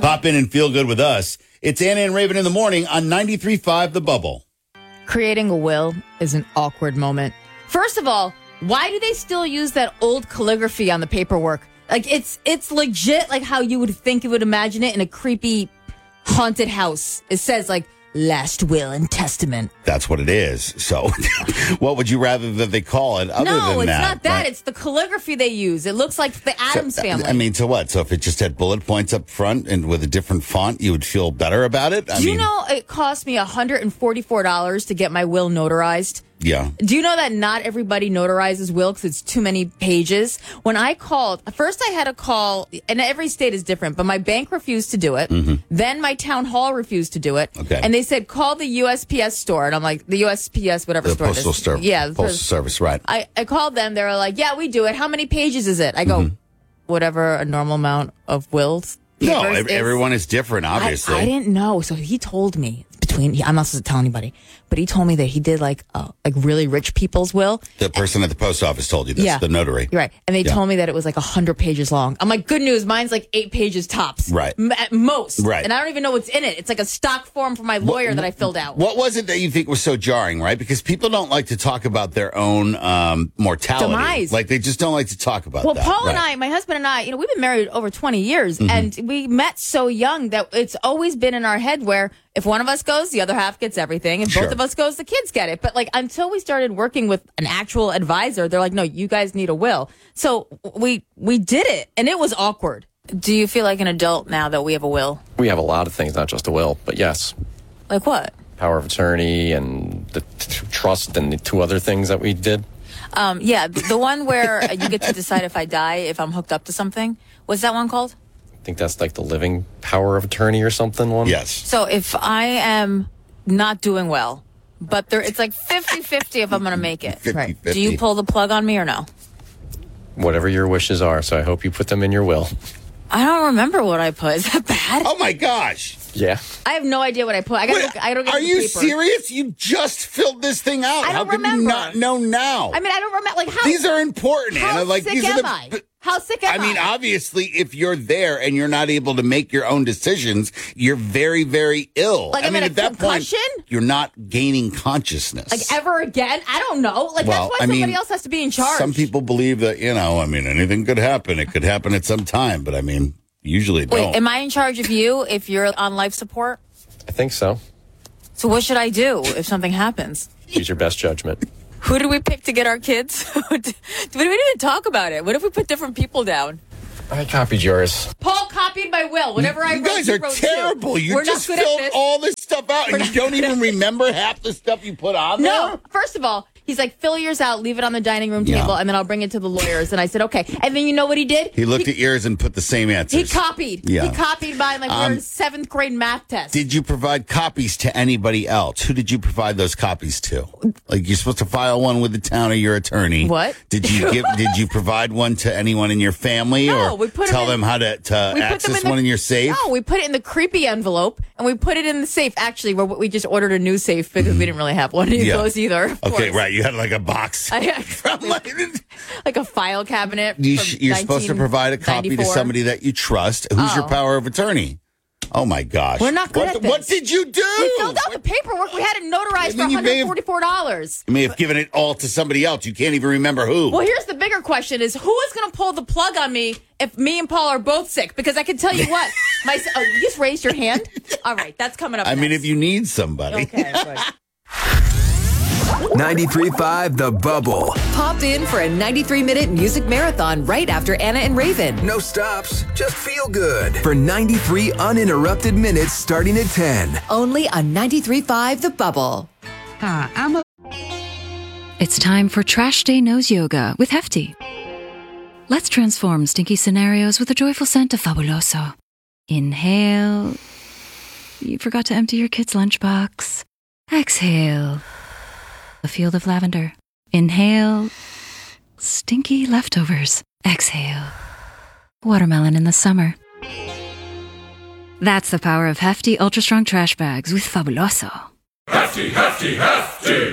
Pop in and feel good with us. It's Anna and Raven in the morning on 93.5 The Bubble. Creating a will is an awkward moment. First of all, why do they still use that old calligraphy on the paperwork? Like, it's legit like how you would think you would imagine it in a creepy haunted house. It says, like, last will and testament. That's what it is. So what would you rather that they call it other than that? No, it's not that. Right? It's the calligraphy they use. It looks like the Addams family. I mean, so what? So if it just had bullet points up front and with a different font, you would feel better about it? Do you know it cost me $144 to get my will notarized? Yeah. Do you know that not everybody notarizes will because it's too many pages? When I called, first I had to call, and every state is different, but my bank refused to do it. Mm-hmm. Then my town hall refused to do it. Okay. And they said, call the USPS store. And I'm like, the USPS, whatever The store postal it is. store. Yeah. Postal service, right. I called them. They were like, yeah, we do it. How many pages is it? I go, whatever a normal amount of wills. No, papers is. everyone is different, obviously. I didn't know. So he told me I'm not supposed to tell anybody, but he told me that he did like really rich people's will. The person at the post office told you this, the notary. Right. And they told me that it was like 100 pages long. I'm like, good news. Mine's like 8 pages tops. Right. At most. Right. And I don't even know what's in it. It's like a stock form from my lawyer that I filled out. What was it that you think was so jarring, right? Because people don't like to talk about their own mortality. Demise. Like, they just don't like to talk about that. Well, Paul and right. I, my husband and I, we've been married over 20 years, and we met so young that it's always been in our head where if one of us goes, the other half gets everything. If both of us goes, the kids get it. But like until we started working with an actual advisor, they're like, no, you guys need a will. So we did it, and it was awkward. Do you feel like an adult now that we have a will? We have a lot of things, not just a will, but yes. Like what? Power of attorney and the trust and the 2 other things that we did. Yeah, the one where you get to decide if I die, if I'm hooked up to something. What's that one called? I think that's like the living power of attorney or something one. Yes. So if I am not doing well, but it's like 50-50 if I'm going to make it. 50-50. Do you pull the plug on me or no? Whatever your wishes are, so I hope you put them in your will. I don't remember what I put. Is that bad? Oh, my gosh. Yeah. I have no idea what I put. I don't. Are you serious? You just filled this thing out. I don't How can remember. you not know now? I mean, I don't remember. Like how? These are important, how Anna. Like sick these am are I? How sick am I? I mean, obviously, if you're there and you're not able to make your own decisions, you're very, very ill. Like I mean, at at that concussion? point, you're not gaining consciousness. Like ever again? I don't know. Like Well, that's why somebody else has to be in charge. Some people believe that, anything could happen. It could happen at some time, but I mean, usually don't. Wait, am I in charge of you if you're on life support? I think so. So what should I do if something happens? Use your best judgment. Who did we pick to get our kids? We didn't even talk about it. What if we put different people down? I copied yours. Paul copied my will. Whatever I wrote, You guys he are wrote too. terrible. You We're just not good at filled this. all this stuff out and you don't even remember half the stuff you put on there? No, first of all, he's like, fill yours out, leave it on the dining room table, and then I'll bring it to the lawyers. And I said, okay. And then you know what he did? He looked at yours and put the same answers. He copied. Yeah. He copied mine like we were in 7th grade math test. Did you provide copies to anybody else? Who did you provide those copies to? Like you're supposed to file one with the town or your attorney. What? Did you provide one to anyone in your family No, or we put tell them them how to access one in your safe? No, we put it in the creepy envelope and we put it in the safe. Actually, we just ordered a new safe because we didn't really have one of those either. Of Okay, course. right. You had like a box. Like a file cabinet. You're supposed to provide a copy to 1994. somebody that you trust. Who's your power of attorney? Oh my gosh. We're not good at this. What did you do? We filled out the paperwork. We had it notarized I mean, for $144. You may have given it all to somebody else. You can't even remember who. Well, here's the bigger question is who is going to pull the plug on me if me and Paul are both sick? Because I can tell you what. You just raised your hand? All right, that's coming up I mean, next. if you need somebody. Okay, good. 93.5 The Bubble. Pop in for a 93-minute music marathon right after Anna and Raven. No stops, just feel good. For 93 uninterrupted minutes starting at 10. Only on 93.5 The Bubble. It's time for Trash Day Nose Yoga with Hefty. Let's transform stinky scenarios with a joyful scent of Fabuloso. Inhale. You forgot to empty your kid's lunchbox. Exhale. A field of lavender. Inhale. Stinky leftovers. Exhale. Watermelon in the summer. That's the power of Hefty Ultra Strong Trash Bags with Fabuloso. Hefty, hefty, hefty.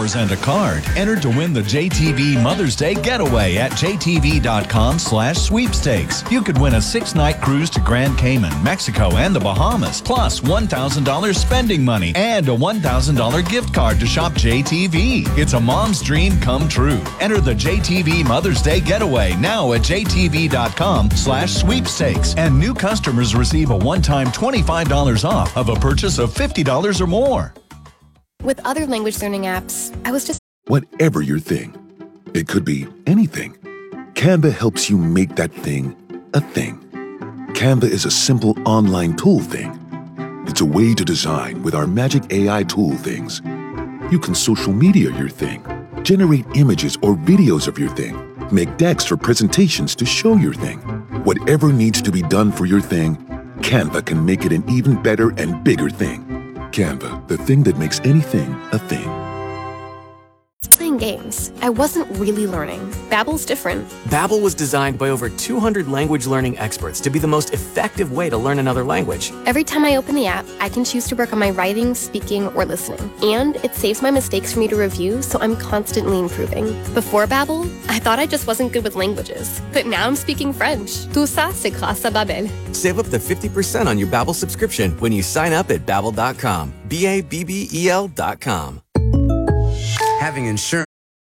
and a card. Enter to win the JTV Mother's Day Getaway at jtv.com/sweepstakes. You could win a 6-night cruise to Grand Cayman, Mexico, and the Bahamas, plus $1,000 spending money and a $1,000 gift card to shop JTV. It's a mom's dream come true. Enter the JTV Mother's Day Getaway now at jtv.com/sweepstakes. And new customers receive a one-time $25 off of a purchase of $50 or more. With other language learning apps, I was just... Whatever your thing, it could be anything. Canva helps you make that thing a thing. Canva is a simple online tool thing. It's a way to design with our magic AI tool things. You can social media your thing, generate images or videos of your thing, make decks for presentations to show your thing. Whatever needs to be done for your thing, Canva can make it an even better and bigger thing. Canva, the thing that makes anything a thing. Playing games. I wasn't really learning. Babbel's different. Babbel was designed by over 200 language learning experts to be the most effective way to learn another language. Every time I open the app, I can choose to work on my writing, speaking, or listening. And it saves my mistakes for me to review, so I'm constantly improving. Before Babbel, I thought I just wasn't good with languages. But now I'm speaking French. Tout ça, c'est grâce à Babbel. Save up to 50% on your Babbel subscription when you sign up at Babbel.com. BABBEL.com. Having insurance